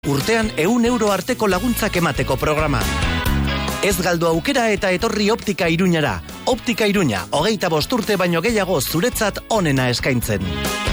Urtean 100 euro arteko laguntzak emateko programa. Ez galdu aukera eta etorri Optika Iruñara. Optika Iruña, 25 urte baino gehiago zuretzat onena eskaintzen.